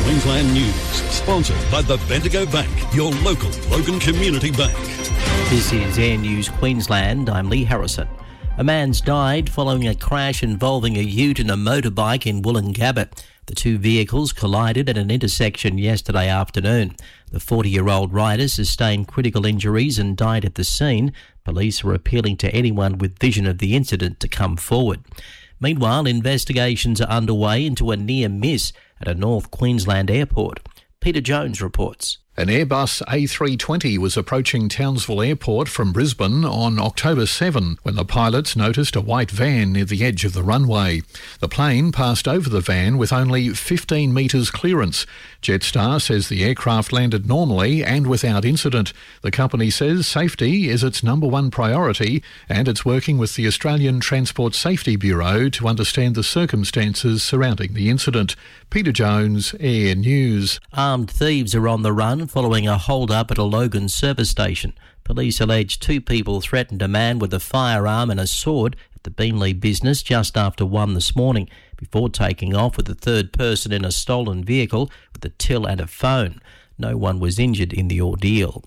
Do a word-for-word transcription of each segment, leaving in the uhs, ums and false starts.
Queensland News, sponsored by the Bendigo Bank, your local Logan Community Bank. This is Air News Queensland. I'm Lee Harrison. A man's died following a crash involving a ute and a motorbike in Woolloongabba. The two vehicles collided at an intersection yesterday afternoon. The forty-year-old rider sustained critical injuries and died at the scene. Police are appealing to anyone with vision of the incident to come forward. Meanwhile, investigations are underway into a near miss at a North Queensland airport. Peter Jones reports. An Airbus A three twenty was approaching Townsville Airport from Brisbane on October seventh when the pilots noticed a white van near the edge of the runway. The plane passed over the van with only fifteen metres clearance. Jetstar says the aircraft landed normally and without incident. The company says safety is its number one priority and it's working with the Australian Transport Safety Bureau to understand the circumstances surrounding the incident. Peter Jones, Air News. Armed thieves are on the run following a hold-up at a Logan service station. Police allege two people threatened a man with a firearm and a sword at the Beanley business just after one this morning, before taking off with a third person in a stolen vehicle with a till and a phone. No one was injured in the ordeal.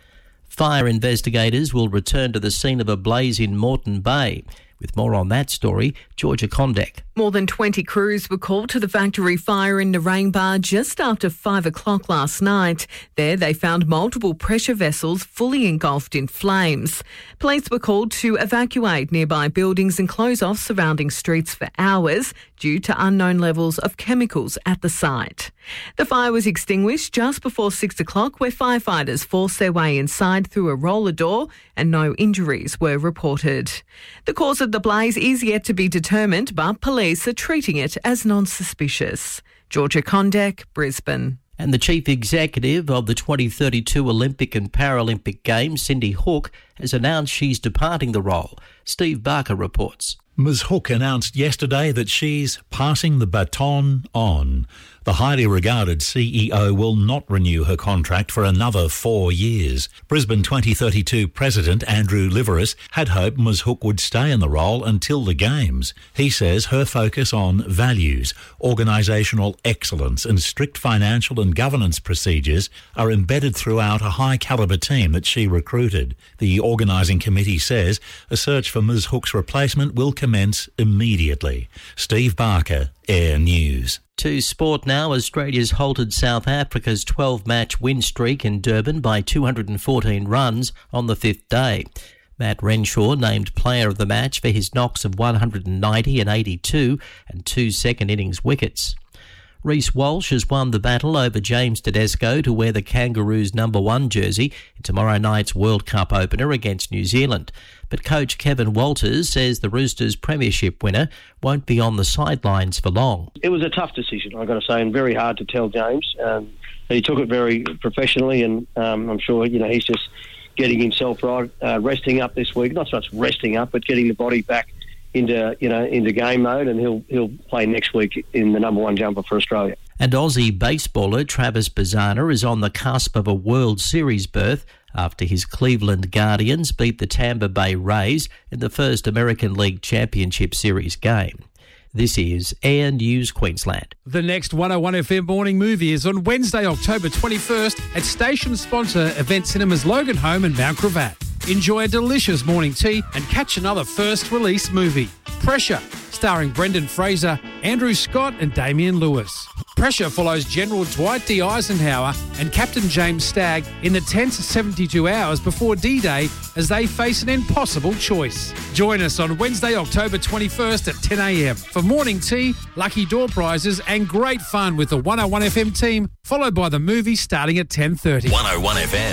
Fire investigators will return to the scene of a blaze in Moreton Bay. With more on that story, Georgia Condek. More than twenty crews were called to the factory fire in Narangba just after five o'clock last night. There they found multiple pressure vessels fully engulfed in flames. Police were called to evacuate nearby buildings and close off surrounding streets for hours due to unknown levels of chemicals at the site. The fire was extinguished just before six o'clock, where firefighters forced their way inside through a roller door and no injuries were reported. The cause of the blaze is yet to be determined, but police are treating it as non-suspicious. Georgia Condek, Brisbane. And the chief executive of the twenty thirty-two Olympic and Paralympic Games, Cindy Hook, has announced she's departing the role. Steve Barker reports. Miz Hook announced yesterday that she's passing the baton on. The highly regarded C E O will not renew her contract for another four years. Brisbane twenty thirty-two President Andrew Liveris had hoped Miz Hook would stay in the role until the Games. He says her focus on values, organisational excellence and strict financial and governance procedures are embedded throughout a high-calibre team that she recruited. The organising committee says a search for Miz Hook's replacement will commence immediately. Steve Barker, Air News. To sport now, Australia's halted South Africa's twelve-match win streak in Durban by two hundred fourteen runs on the fifth day. Matt Renshaw named player of the match for his knocks of one hundred ninety and eighty-two and two second-innings wickets. Reece Walsh has won the battle over James Tedesco to wear the Kangaroos' number one jersey in tomorrow night's World Cup opener against New Zealand. But coach Kevin Walters says the Roosters' premiership winner won't be on the sidelines for long. It was a tough decision, I've got to say, and very hard to tell James. Um, he took it very professionally, and um, I'm sure you know he's just getting himself right, uh, resting up this week. Not so much resting up, but getting the body back into you know into game mode, and he'll he'll play next week in the number one jumper for Australia. And Aussie baseballer Travis Bazzana is on the cusp of a World Series berth after his Cleveland Guardians beat the Tampa Bay Rays in the first American League Championship Series game. This is Air News Queensland. The next one oh one F M morning movie is on Wednesday, October twenty-first at station sponsor Event Cinemas Logan Home in Mount Gravatt. Enjoy a delicious morning tea and catch another first release movie, Pressure, starring Brendan Fraser, Andrew Scott and Damian Lewis. Pressure follows General Dwight D. Eisenhower and Captain James Stagg in the tense seventy-two hours before D-Day as they face an impossible choice. Join us on Wednesday, October twenty-first at ten a m for morning tea, lucky door prizes and great fun with the one oh one F M team, followed by the movie starting at ten thirty. one oh one F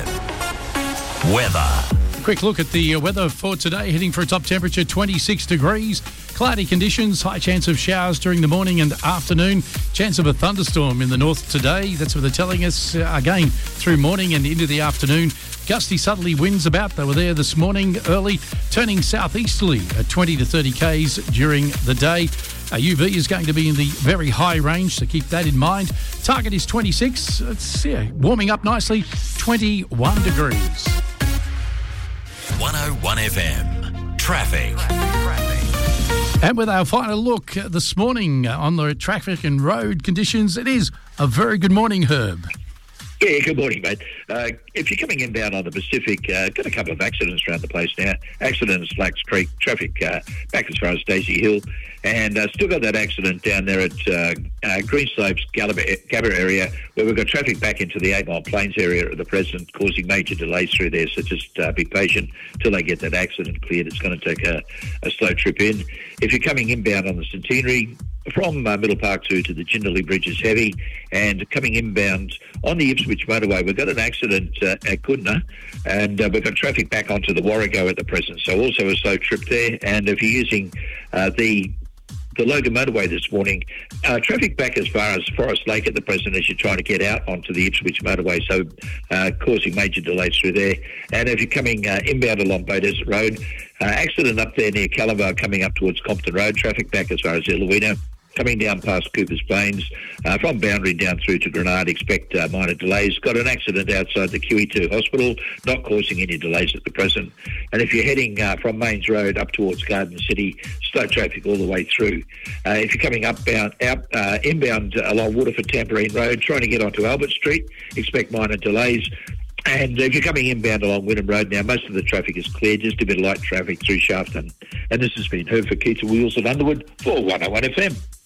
M. Weather. Quick look at the weather for today, heading for a top temperature twenty-six degrees. Cloudy conditions, high chance of showers during the morning and afternoon. Chance of a thunderstorm in the north today. That's what they're telling us uh, again through morning and into the afternoon. Gusty southerly winds about. They were there this morning early, turning southeasterly at twenty to thirty kays during the day. Uh, U V is going to be in the very high range, so keep that in mind. Target is twenty-six. It's yeah, warming up nicely, twenty-one degrees. one oh one F M. Traffic. Traffic. And with our final look uh, this morning uh, on the traffic and road conditions, it is a very good morning, Herb. Yeah, good morning, mate. Uh, if you're coming inbound on the Pacific, uh, got a couple of accidents around the place now. Accident at Slacks Creek, traffic uh, back as far as Daisy Hill, and uh, still got that accident down there at uh, uh, Greenslopes, Gabba area, where we've got traffic back into the Eight Mile Plains area at the present, causing major delays through there. So just uh, be patient till they get that accident cleared. It's going to take a, a slow trip in. If you're coming inbound on the Centenary, from uh, Middle Park two to the Jindalee Bridge is heavy, and coming inbound on the Ipswich motorway, we've got an accident uh, at Goodna, and uh, we've got traffic back onto the Warrego at the present, so also a slow trip there. And if you're using uh, the the Logan motorway this morning, uh, traffic back as far as Forest Lake at the present as you're trying to get out onto the Ipswich motorway, so uh, causing major delays through there. And if you're coming uh, inbound along Bay Desert Road, uh, accident up there near Calabar coming up towards Compton Road, traffic back as far as Illawina. Coming down past Cooper's Plains, uh, from Boundary down through to Grenard, expect uh, minor delays. Got an accident outside the Q E two hospital, not causing any delays at the present. And if you're heading uh, from Mains Road up towards Garden City, slow traffic all the way through. Uh, if you're coming upbound, out, uh, inbound along Waterford Tamborine Road, trying to get onto Albert Street, expect minor delays. And if you're coming inbound along Wynnum Road now, most of the traffic is clear, just a bit of light traffic through Shafton. And this has been Herb for Keats Wheels at Underwood for one oh one F M.